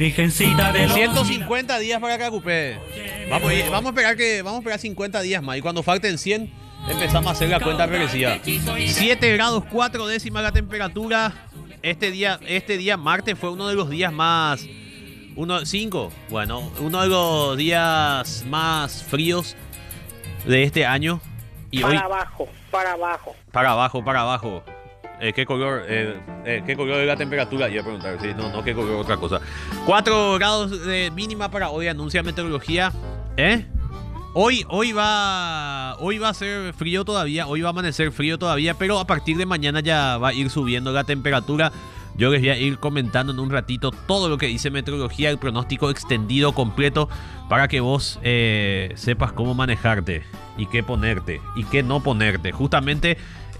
Virgencita de los 150 días para que ocupe. Vamos a esperar 50 días más. Y cuando falten 100, empezamos a hacer la cuenta regresiva. 7 grados 4 décimas la temperatura. Este día martes fue uno de los días más... uno de los días más fríos de este año. Y para hoy, abajo, para abajo. para abajo. ¿Qué color es la temperatura? Iba a preguntar, sí, no, qué color otra cosa. 4 grados de mínima para hoy, anuncia meteorología. Hoy va a ser frío todavía, hoy va a amanecer frío todavía, pero a partir de mañana ya va a ir subiendo la temperatura. Yo les voy a ir comentando en un ratito todo lo que dice meteorología, el pronóstico extendido completo, para que vos sepas cómo manejarte y qué ponerte y qué no ponerte. Justamente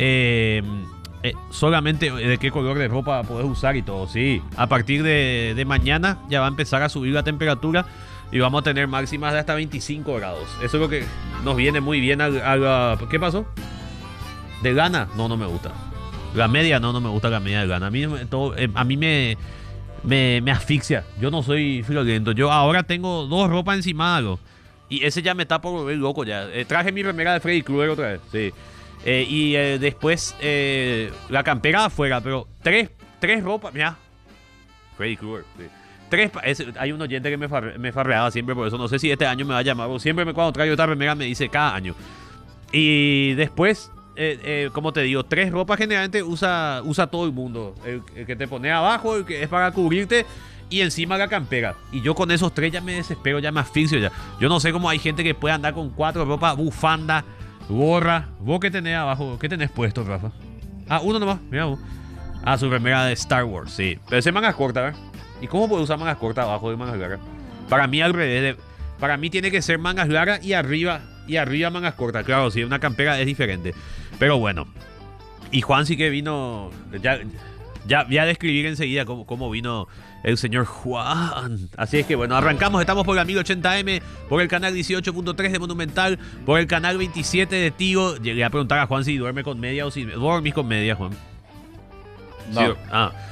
solamente de qué color de ropa podés usar y todo. Sí, a partir de mañana ya va a empezar a subir la temperatura y vamos a tener máximas de hasta 25 grados. Eso es lo que nos viene muy bien ¿qué pasó? ¿De Ghana? No me gusta. La media, no me gusta la media de Ghana. A mí me asfixia. Yo no soy friolento. Yo ahora tengo 2 ropas encima de algo. Y ese ya me está por volver loco ya. Traje mi remera de Freddy Krueger otra vez. Sí. Después la campera afuera, pero tres ropas. Mira, Freddy Krueger. Sí. Hay un oyente que me farreaba siempre por eso. No sé si este año me va a llamar. Siempre cuando traigo otra remera me dice cada año. Y después, como te digo, 3 ropas generalmente usa todo el mundo. El que te pone abajo, el que es para cubrirte, y encima la campera. Y yo con esos 3 ya me desespero, ya me asfixio ya. Yo no sé cómo hay gente que puede andar con 4 ropas, bufanda, gorra. ¿Vos qué tenés abajo? ¿Qué tenés puesto, Rafa? Uno nomás, mira vos. Su remera de Star Wars, sí. Pero ese mangas cortas, ¿verdad? ¿Y cómo puedo usar mangas cortas abajo de mangas largas? Para mí al revés. Para mí tiene que ser mangas largas y arriba mangas cortas. Claro, si una campera es diferente. Pero bueno. Y Juan sí que vino... Ya voy a describir enseguida cómo vino el señor Juan. Así es que bueno, arrancamos. Estamos por el 1080M, por el canal 18.3 de Monumental, por el canal 27 de Tigo. Llegué a preguntar a Juan si duerme con media o si... ¿Dormís con media, Juan? No. Sí,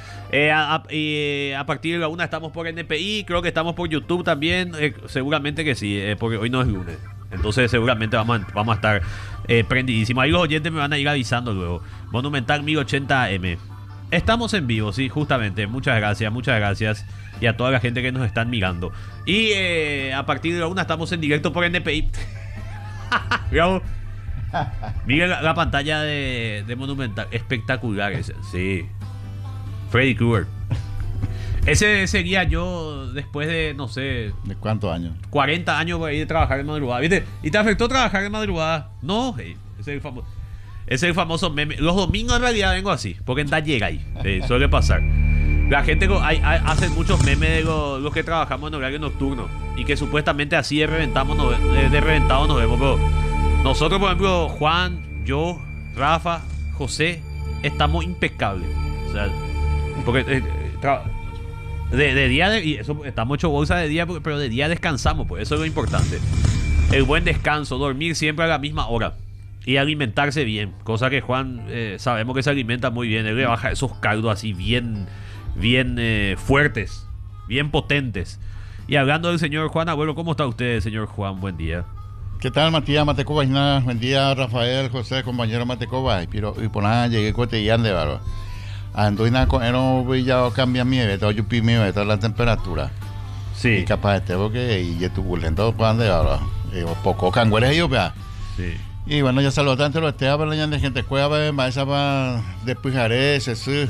a partir de la 1 estamos por NPI. Creo que estamos por YouTube también. Seguramente que sí, porque hoy no es lunes. Entonces seguramente vamos a estar prendidísimos. Ahí los oyentes me van a ir avisando luego. Monumental 1080M. Estamos en vivo, sí, justamente. Muchas gracias. Y a toda la gente que nos están mirando. Y a partir de la 1 estamos en directo por NPI. Miren la pantalla de Monumental. Espectacular ese, sí. Freddy Krueger. Ese sería yo después de, no sé... ¿De cuántos años? 40 años por ahí de trabajar de madrugada, ¿viste? ¿Y te afectó trabajar de madrugada? No, ese es el famoso meme. Los domingos en realidad vengo así, porque en llega ahí. Suele pasar. La gente hace muchos memes de los que trabajamos en horario nocturno y que supuestamente así de reventados nos vemos. Pero nosotros, por ejemplo, Juan, yo, Rafa, José, estamos impecables. O sea, porque de día y eso, estamos hecho bolsa de día, pero de día descansamos, pues eso es lo importante. El buen descanso, dormir siempre a la misma hora y alimentarse bien, cosa que Juan sabemos que se alimenta muy bien. Él le baja esos caldos así bien fuertes, bien potentes. Y hablando del señor Juan, abuelo, ¿cómo está usted, señor Juan? Buen día. ¿Qué tal, Matías Matecoba? Buen día, Rafael, José, compañero Matecoba. Y por nada llegué cotidiano de barba. Anduina con ya cambia mi todo yo pi mi la temperatura. Sí. Y capaz este porque y tu bulento cuando ahora. Poco cangüeres yo vea. Sí. Y bueno, ya saludo tanto los teas para la gente cueva más para despujaré ese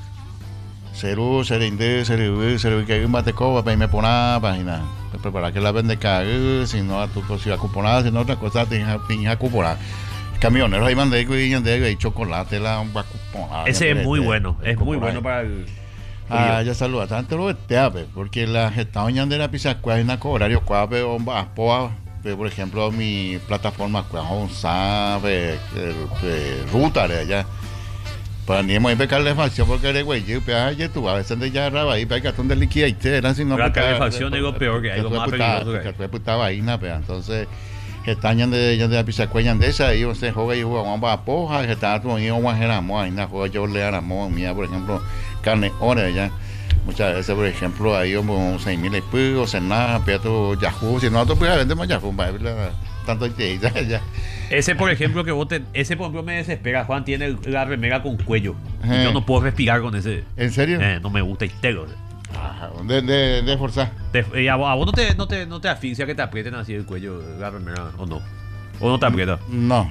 Cerú, serinde, serú que hay un Matecoba para irme por una página. Preparar que la vende caer, si no a tu cosilla cuponada, si no otra cosa tinja cuponada. Camioneros ahí mandé y chocolate la cuponada. Ese es muy bueno, es muy bueno para el... Ya saluda tanto lo teape, porque la gestión de la pizza cuál es una horario cuave o poa, por ejemplo, mi plataforma cuál sabe ruta de allá. Para ni muy pecarle facción porque eres güey, yo tú a veces de ya raba ahí para que de liquida y te eran sino la calefacción es lo peor que hay, lo más peligroso que hay. Que puta vaina, pero entonces están de la pizza cuellan de esa y se juega y juega a poja, que está todo y un guajeramo, ahí na juega yo le aramo mía, por ejemplo, carne hora ya. Muchas veces, por ejemplo, hay como 6.000 pesos, nada, pero Yahoo, si no, tú puedes vender más Yahoo, tanto ya. Ese, por ejemplo, ese, por ejemplo, me desespera. Juan tiene la remera con cuello. Y yo no puedo respirar con ese. ¿En serio? No me gusta entero. De forzar. Y a vos no te asfixia que te aprieten así el cuello, la remera, ¿o no? ¿O no te aprieta? No.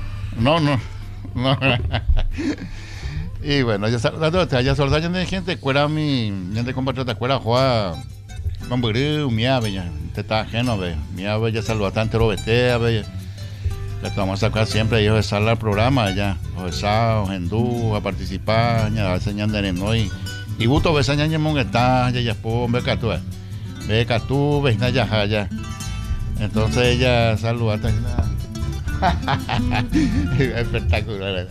Y bueno, ya saludando de gente, cuera mi gente compatriota, cuera Juan, Mamburú, mi ave, ya, te está ajeno, ve, mi ave ya saluda tanto lo vete, ve, que vamos a sacar siempre ellos de sala al programa, ya, los sábados, hindú, a participar, ya, a veces ya andan hoy, y buto, ves, ya, mongueta, ya, pum, ve, catú, ves, ya, entonces ella saluda, espectacular,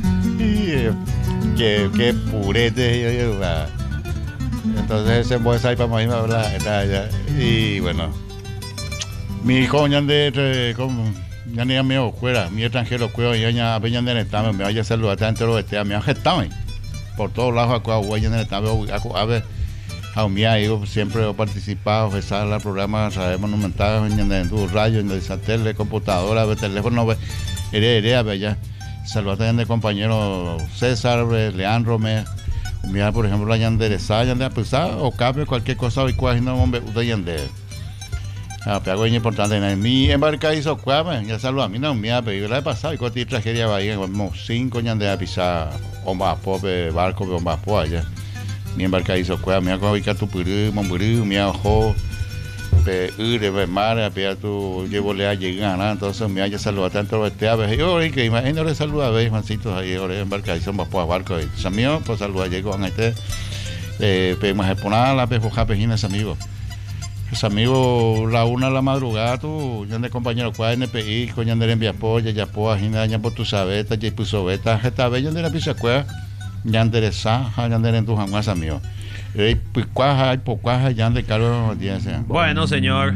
qué purete, entonces ese voy a ir para Mahima, ¿verdad? Y bueno, mi hijo ya de como ya ni amigo fuera, mi extranjero cuero y ya venían de estado, me vaya a saludar tanto lo este, me ha gestado por todos lados acá voy en el estado a ver a un día yo siempre he participado en el programa sabemos monumental en el radio en el satélite computadora el teléfono idea ya saludar de compañero César Leandro me mira por ejemplo la yanderesa yandera o cambio cualquier cosa hoy cuál no hombre usted yandere pero es importante en mi embarca hizo cuave ya saludó a mí no me ha pedido la pasada y con ti tragedia bahía como 5 yandera pisar o más pobre barco o más pobre allá mi embarca hizo cuave me ha cogido tu purú mamburú me ha ojo de mar pero tú llevo le a llegar entonces me haya saludado tanto este ave yo que imagino le saluda a ver Juancito ahí ahora embarca hizo más pobre barco y amigos pues saluda llegó a este pedimos exponer la pejoja pejines amigos. Los amigos, la una de la madrugada, tú, ya de compañero, cuál NPI, con ya de envía polla, ya po, agina, ya por tu sabeta, ya puso beta, esta vez ya de la pizza cueva, ya de saja, ya de tu jamás amigo. Pues cuaja, por cuaja, ya de cargo de audiencia. Bueno, señor.